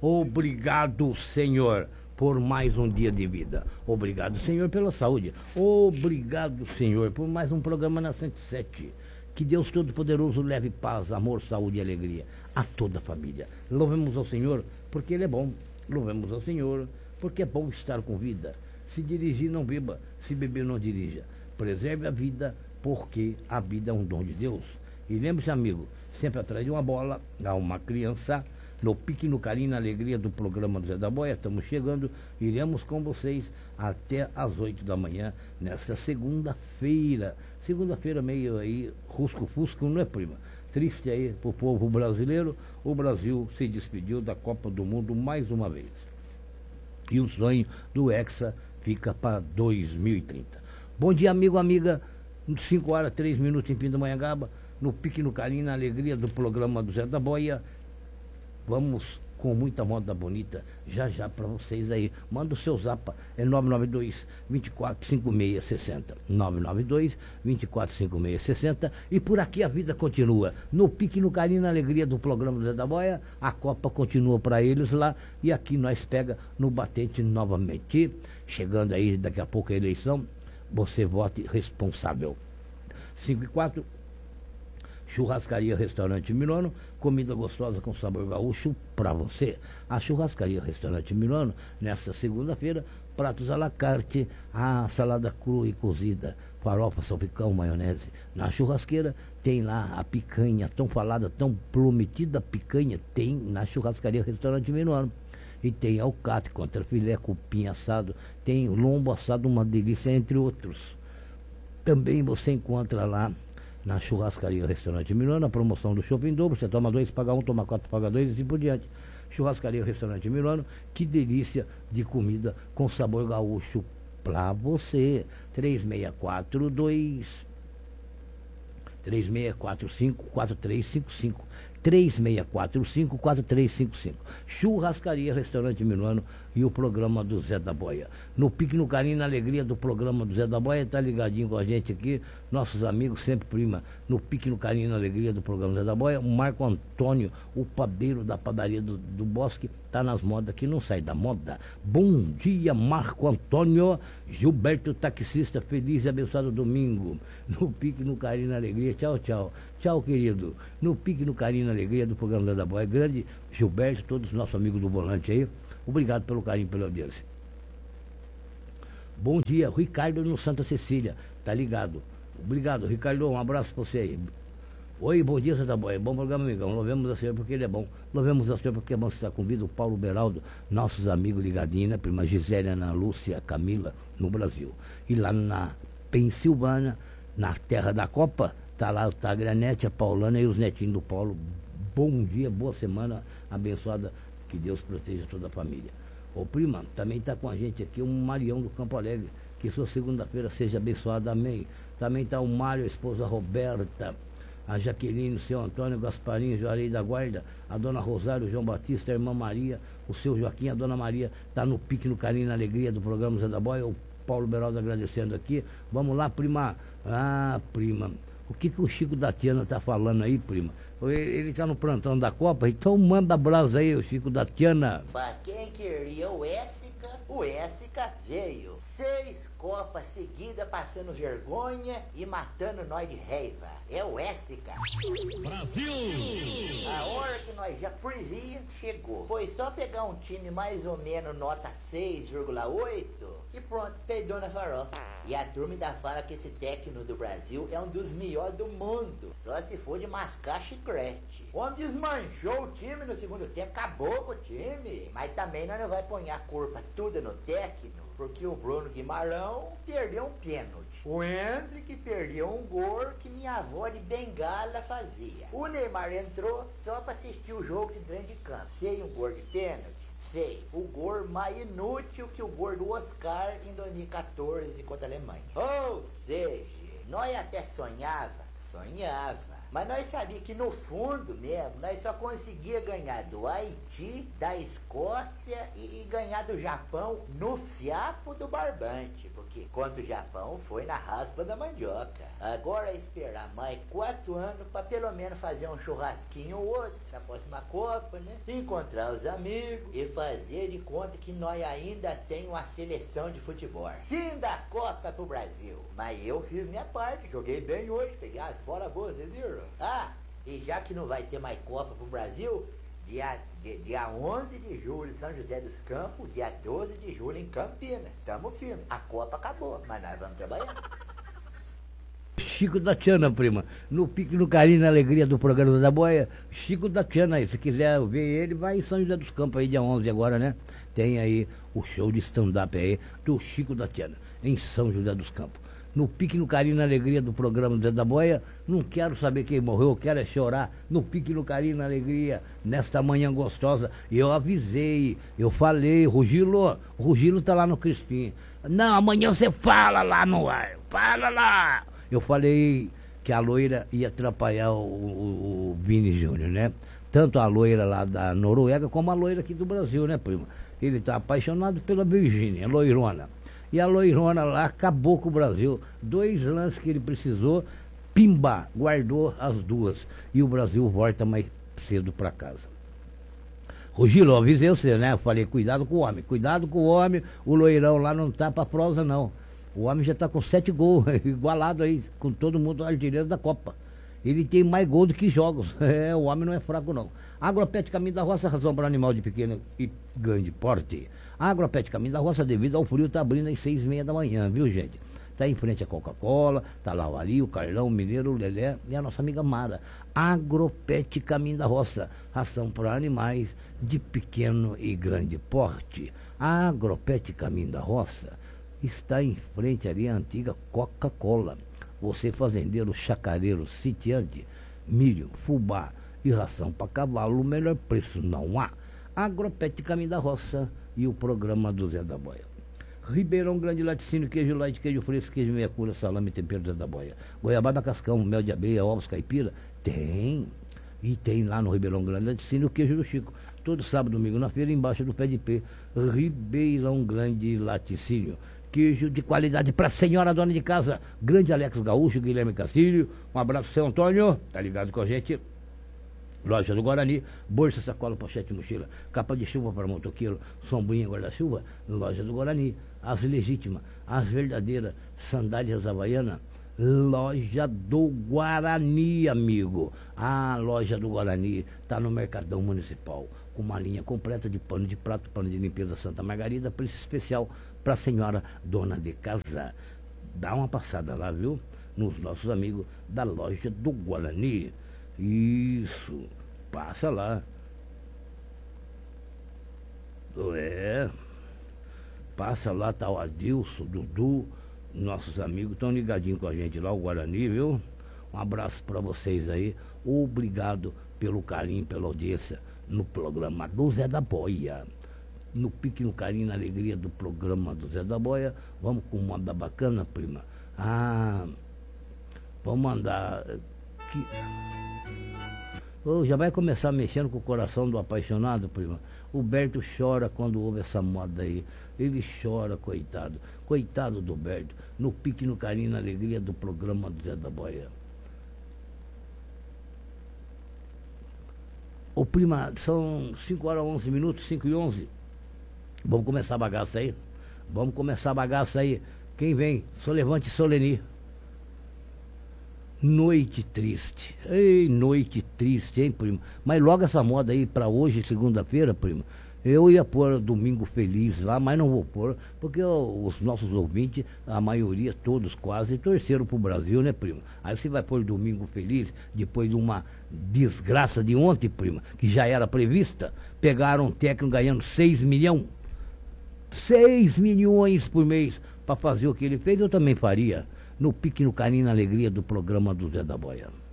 Obrigado, Senhor, por mais um dia de vida. Obrigado, Senhor, pela saúde. Obrigado, Senhor, por mais um programa na 107. Que Deus Todo-Poderoso leve paz, amor, saúde e alegria a toda a família. Louvemos ao Senhor, porque Ele é bom. Louvemos ao Senhor, porque é bom estar com vida. Se dirigir, não beba. Se beber, não dirija. Preserve a vida, porque a vida é um dom de Deus. E lembre-se, amigo, sempre atrás de uma bola, há uma criança. No pique, no carinho, na alegria do programa do Zé da Boia, estamos chegando, iremos com vocês até às 8 da manhã, nesta segunda-feira. Segunda-feira meio aí, rusco-fusco, não é, prima? Triste aí pro povo brasileiro, o Brasil se despediu da Copa do Mundo mais uma vez. E o sonho do Hexa fica para 2030. Bom dia, amigo, amiga, 5 horas, 3 minutos em Pindamonhangaba, no pique, no carinho, na alegria do programa do Zé da Boia. Vamos com muita moda bonita já para vocês aí. Manda o seu zapa, é 992-245660. 992-245660. E por aqui a vida continua. No pique, no carinho, na alegria do programa do Zé da Boia, a Copa continua para eles lá. E aqui nós pega no batente novamente. Chegando aí daqui a pouco a eleição, você vote responsável. 5 e 4. Churrascaria Restaurante Milano, comida gostosa com sabor gaúcho para você. A Churrascaria Restaurante Milano, nesta segunda-feira, pratos à la carte, a salada crua e cozida, farofa, salpicão, maionese. Na churrasqueira tem lá a picanha, tão falada, tão prometida picanha, tem na Churrascaria Restaurante Milano. E tem alcate, contrafilé, cupim assado, tem lombo assado, uma delícia, entre outros. Também você encontra lá na Churrascaria Restaurante Milano, a promoção do Shopping Dobro, você toma 2, paga 1, toma 4, paga 2 e assim por diante. Churrascaria Restaurante Milano, que delícia de comida com sabor gaúcho pra você. 3645-4355. 3645-4355. Churrascaria Restaurante Milano e o programa do Zé da Boia. No pique, no carinho, na alegria do programa do Zé da Boia, tá ligadinho com a gente aqui, nossos amigos, sempre prima. No pique, no carinho, na alegria do programa do Zé da Boia, o Marco Antônio, o padeiro da padaria do Bosque, tá nas modas que não sai da moda. Bom dia, Marco Antônio. Gilberto, taxista, feliz e abençoado domingo. No pique, no carinho, na alegria. Tchau, tchau. Tchau, querido. No pique, no carinho, na alegria do programa do Zé da Boia. Grande Gilberto, todos os nossos amigos do volante aí. Obrigado pelo carinho, pela audiência. Bom dia, Ricardo no Santa Cecília, tá ligado? Obrigado, Ricardo, um abraço pra você aí. Oi, bom dia, Zé da Boia, bom programa, amigão. Louvemos a Senhor porque Ele é bom. Louvemos a Senhor porque é bom estar com vida. O Paulo Beraldo, nossos amigos ligadinhos, né? Prima Gisele, Ana Lúcia, Camila, no Brasil. E lá na Pensilvânia, na terra da Copa, tá lá o Tagranete, a Paulana e os netinhos do Paulo. Bom dia, boa semana abençoada. Que Deus proteja toda a família. Ô prima, também está com a gente aqui o Marião do Campo Alegre. Que sua segunda-feira seja abençoada, amém. Também está o Mário, a esposa Roberta, a Jaqueline, o seu Antônio, Gasparinho, Juarez da Guarda, a dona Rosário, o João Batista, a irmã Maria, o seu Joaquim, a dona Maria, está no pique, no carinho, na alegria do programa Zé da Boia. O Paulo Beraldo agradecendo aqui. Vamos lá, prima. Ah, prima, o que o Chico da Tiana está falando aí, prima? Ele está no plantão da Copa, então manda brasa aí, o Chico da Tiana. Pra quem queria o Éssica veio. 6 Copas seguidas passando vergonha e matando nós de raiva. É o Éssica. Brasil! A hora que nós já previa, chegou. Foi só pegar um time mais ou menos nota 6,8 e pronto, peidou na farofa. E a turma ainda fala que esse técnico do Brasil é um dos melhores do mundo. Só se for de mascar chiclete. O homem desmanchou o time no segundo tempo, acabou com o time. Mas também nós não vai pôr a culpa tudo no técnico, porque o Bruno Guimarães perdeu um pênalti. O Hendrick perdeu um gol que minha avó de Bengala fazia. O Neymar entrou só para assistir o jogo de dentro de campo. Sei um gol de pênalti? Sei. O gol mais inútil que o gol do Oscar em 2014 contra a Alemanha. Ou seja, nós até sonhava, Mas nós sabíamos que no fundo mesmo, nós só conseguia ganhar do Haiti, da Escócia e ganhar do Japão no fiapo do barbante. Porque contra o Japão foi na raspa da mandioca. Agora é esperar mais 4 anos pra pelo menos fazer um churrasquinho ou outro na próxima Copa, né? Encontrar os amigos e fazer de conta que nós ainda tem uma seleção de futebol. Fim da Copa pro Brasil. Mas eu fiz minha parte, joguei bem hoje, peguei as bolas boas, vocês viram? Ah, e já que não vai ter mais Copa pro Brasil, dia 11 de julho em São José dos Campos, dia 12 de julho em Campinas. Tamo firme. A Copa acabou, mas nós vamos trabalhar. Chico da Tiana, prima. No pique, no carinho, na alegria do programa da Boia, Chico da Tiana aí. Se quiser ver ele, vai em São José dos Campos aí, dia 11 agora, né? Tem aí o show de stand-up aí do Chico da Tiana, em São José dos Campos. No pique, no carinho, na alegria do programa do Zé da Boia, não quero saber quem morreu, eu quero é chorar. No pique, no carinho, na alegria, nesta manhã gostosa. Eu avisei, eu falei, o Rugilo tá lá no Crispim. Não, amanhã você fala lá no ar, fala lá. Eu falei que a loira ia atrapalhar o Vini Júnior, né? Tanto a loira lá da Noruega como a loira aqui do Brasil, né, prima? Ele tá apaixonado pela Virgínia, loirona. E a loirona lá acabou com o Brasil. 2 lances que ele precisou, pimba, guardou as 2. E o Brasil volta mais cedo para casa. Rugilo, eu avisei você, né? Eu falei, cuidado com o homem, o loirão lá não tá pra prosa, não. O homem já tá com 7 gols, igualado aí, com todo mundo artilheiro da Copa. Ele tem mais gol do que jogos. O homem não é fraco, não. Agropet Caminho da Roça, ração para animal de pequeno e grande porte. Agropet Caminho da Roça, devido ao frio, tá abrindo às 6h30 da manhã, viu, gente? Tá em frente à Coca-Cola, tá lá o Ari, o Carlão, o Mineiro, o Lelé e a nossa amiga Mara. Agropet Caminho da Roça, ração para animais de pequeno e grande porte. Agropet Caminho da Roça está em frente ali à antiga Coca-Cola. Você fazendeiro, chacareiro, sitiante, milho, fubá e ração para cavalo, o melhor preço não há. Agropet Caminho da Roça e o programa do Zé da Boia. Ribeirão Grande, laticínio, queijo light, queijo fresco, queijo meia cura, salame e tempero do Zé da Boia. Goiabada cascão, mel de abelha, ovos caipira, tem. E tem lá no Ribeirão Grande, laticínio, o queijo do Chico. Todo sábado, domingo na feira, embaixo do pé de pé. Ribeirão Grande, laticínio. Queijo de qualidade para a senhora dona de casa. Grande Alex Gaúcho, Guilherme Castilho. Um abraço, seu Antônio. Tá ligado com a gente? Loja do Guarani, bolsa, sacola, pochete, mochila, capa de chuva para motoqueiro, sombrinha, guarda-chuva. Loja do Guarani, as legítimas, as verdadeiras, sandálias havaianas. Loja do Guarani, amigo. A loja do Guarani está no Mercadão Municipal, com uma linha completa de pano de prato, pano de limpeza Santa Margarida, preço especial para a senhora dona de casa. Dá uma passada lá, viu? Nos nossos amigos da loja do Guarani. Isso, passa lá. Passa lá, tá o Adilson, Dudu, nossos amigos estão ligadinhos com a gente lá, o Guarani, viu? Um abraço para vocês aí. Obrigado pelo carinho, pela audiência no programa do Zé da Boia. No pique, no carinho, na alegria do programa do Zé da Boia. Vamos com uma da bacana, prima. Vamos mandar... já vai começar mexendo com o coração do apaixonado, prima. O Berto chora quando ouve essa moda aí. Ele chora, coitado. Coitado do Berto. No pique, no carinho, na alegria do programa do Zé da Boia. Ô, prima, são 5h11, 5h11. Vamos começar a bagaça aí? Vamos começar a bagaça aí. Quem vem? Solevante Soleni. Noite triste. Ei, noite triste, hein, primo? Mas logo essa moda aí pra hoje, segunda-feira, primo. Eu ia pôr Domingo Feliz lá, mas não vou pôr, porque os nossos ouvintes, a maioria, todos quase, torceram pro Brasil, né, primo? Aí você vai pôr Domingo Feliz, depois de uma desgraça de ontem, primo, que já era prevista, pegaram um técnico ganhando 6 milhões. 6 milhões por mês para fazer o que ele fez, eu também faria. No pique, no carinho, na alegria do programa do Zé da Boia.